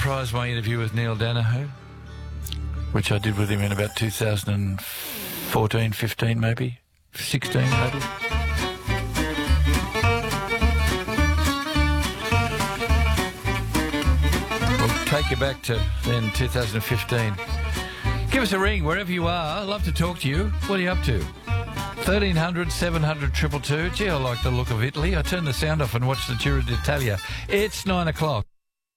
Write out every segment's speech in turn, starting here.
reprise my interview with Neil Danaher, which I did with him in about 2014, 15 maybe, 16 maybe. We'll take you back to then 2015. Give us a ring wherever you are. I'd love to talk to you. What are you up to? 1300 700 222. Gee, I like the look of Italy. I turned the sound off and watched the Giro d'Italia. It's 9 o'clock.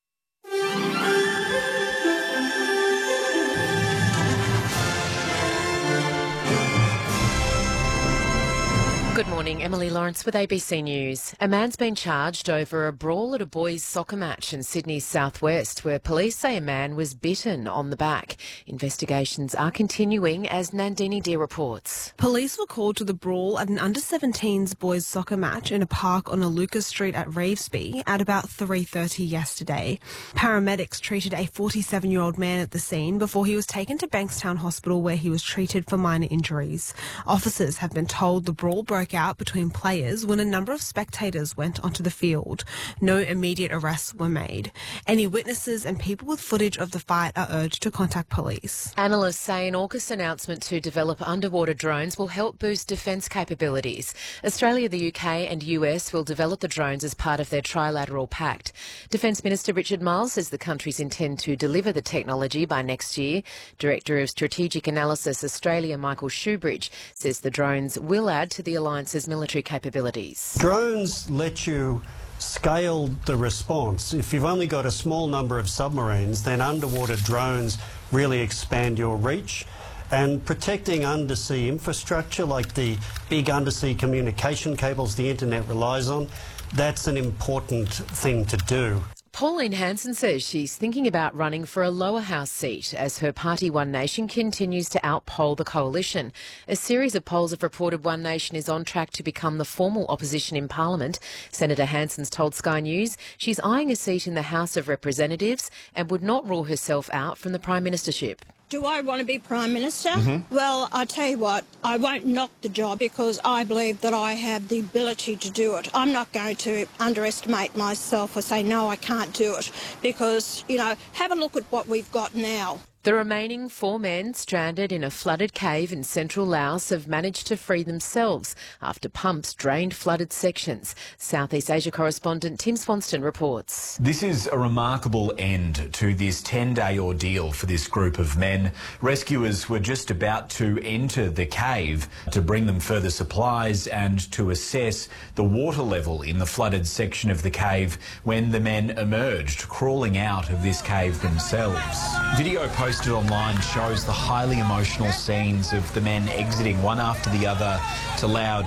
Good morning, Emily Lawrence with ABC News. A man's been charged over a brawl at a boys' soccer match in Sydney's southwest, where police say a man was bitten on the back. Investigations are continuing, as Nandini Deer reports. Police were called to the brawl at an under-17s boys' soccer match in a park on Aluka Street at Revesby at about 3:30 yesterday. Paramedics treated a 47-year-old man at the scene before he was taken to Bankstown Hospital, where he was treated for minor injuries. Officers have been told the brawl broke out between players when a number of spectators went onto the field. No immediate arrests were made. Any witnesses and people with footage of the fight are urged to contact police. Analysts say an AUKUS announcement to develop underwater drones will help boost defence capabilities. Australia, the UK and US will develop the drones as part of their trilateral pact. Defence Minister Richard Marles says the countries intend to deliver the technology by next year. Director of Strategic Analysis Australia, Michael Shoebridge, says the drones will add to the alliance's military capabilities. Drones let you scale the response. If you've only got a small number of submarines, then underwater drones really expand your reach. And protecting undersea infrastructure, like the big undersea communication cables the internet relies on, that's an important thing to do. Pauline Hanson says she's thinking about running for a lower house seat as her party One Nation continues to outpoll the coalition. A series of polls have reported One Nation is on track to become the formal opposition in Parliament. Senator Hanson's told Sky News she's eyeing a seat in the House of Representatives and would not rule herself out from the Prime Ministership. Do I want to be Prime Minister? Well, I tell you what, I won't knock the job because I believe that I have the ability to do it. I'm not going to underestimate myself or say, no, I can't do it because, you know, have a look at what we've got now. The remaining 4 men stranded in a flooded cave in central Laos have managed to free themselves after pumps drained flooded sections. Southeast Asia correspondent Tim Swanston reports. This is a remarkable end to this 10-day ordeal for this group of men. Rescuers were just about to enter the cave to bring them further supplies and to assess the water level in the flooded section of the cave when the men emerged, crawling out of this cave themselves. Video posted online shows the highly emotional scenes of the men exiting one after the other to loud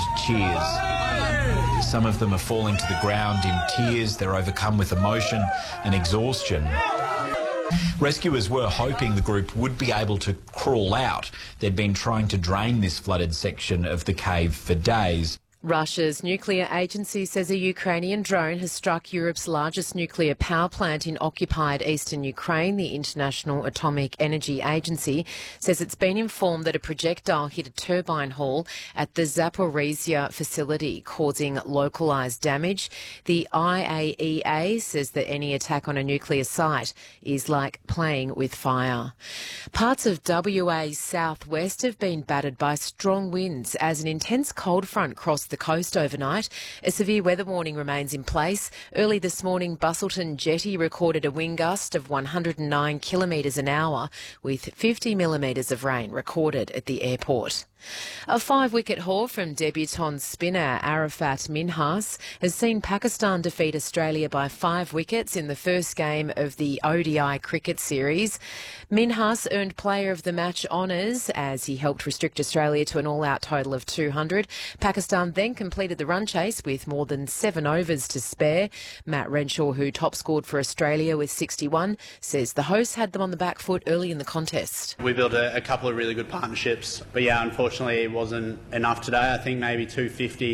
cheers. Some of them are falling to the ground in tears. They're overcome with emotion and exhaustion. Rescuers were hoping the group would be able to crawl out. They'd been trying to drain this flooded section of the cave for days. Russia's nuclear agency says a Ukrainian drone has struck Europe's largest nuclear power plant in occupied eastern Ukraine. The International Atomic Energy Agency says it's been informed that a projectile hit a turbine hall at the Zaporizhzhia facility, causing localised damage. The IAEA says that any attack on a nuclear site is like playing with fire. Parts of WA's southwest have been battered by strong winds as an intense cold front crossed the coast overnight. A severe weather warning remains in place. Early this morning, Busselton Jetty recorded a wind gust of 109 kilometres an hour, with 50 millimetres of rain recorded at the airport. A 5-wicket haul from debutant spinner Arafat Minhas has seen Pakistan defeat Australia by 5 wickets in the first game of the ODI cricket series. Minhas earned Player of the Match honours as he helped restrict Australia to an all-out total of 200. Pakistan then completed the run chase with more than 7 overs to spare. Matt Renshaw, who top scored for Australia with 61, says the hosts had them on the back foot early in the contest. We built a couple of really good partnerships, but yeah, unfortunately it wasn't enough today. I think maybe 250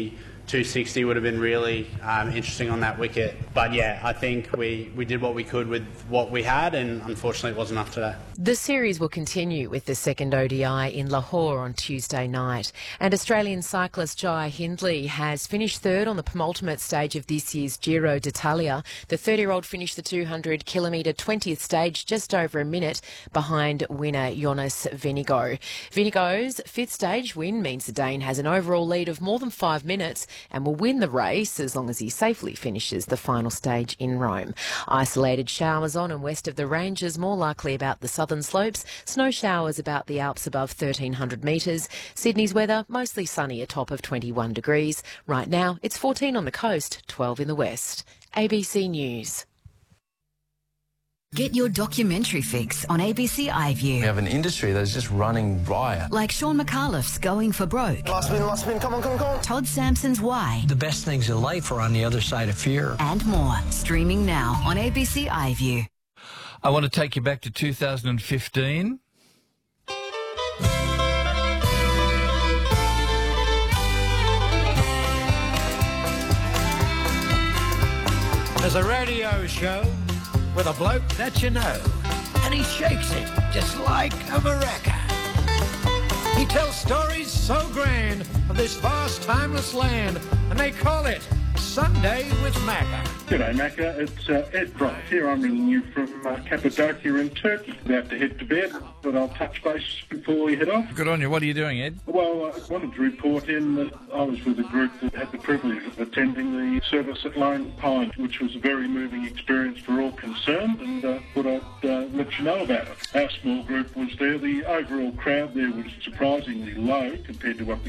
260 would have been really interesting on that wicket. But yeah, I think we did what we could with what we had, and unfortunately it wasn't enough today. The series will continue with the second ODI in Lahore on Tuesday night. And Australian cyclist Jai Hindley has finished third on the penultimate stage of this year's Giro d'Italia. The 30-year-old finished the 200-kilometre 20th stage just over a minute behind winner Jonas Vingegaard. Vingegaard's fifth stage win means the Dane has an overall lead of more than 5 minutes and will win the race as long as he safely finishes the final stage in Rome. Isolated showers on and west of the ranges, more likely about the southern slopes. Snow showers about the Alps above 1,300 metres. Sydney's weather mostly sunny, a top of 21 degrees. Right now it's 14 on the coast, 12 in the west. ABC News. Get your documentary fix on ABC iView. We have an industry that's just running riot. Like Sean McAuliffe's Going for Broke. Last spin, come on. Todd Sampson's Why. The best things in life are on the other side of fear. And more. Streaming now on ABC iView. I want to take you back to 2015. There's a radio show with a bloke that you know, and he shakes it just like a maraca. He tells stories so grand of this vast, timeless land, and they call it Sunday with Macca. G'day Macca, it's Ed Bryce here. I'm ringing you from Cappadocia in Turkey. About to head to bed, but I'll touch base before we head off. Good on you. What are you doing, Ed? Well, I wanted to report in that I was with a group that had the privilege of attending the service at Lone Pine, which was a very moving experience for all concerned, and thought I'd let you know about it. Our small group was there. The overall crowd there was surprisingly low compared to what the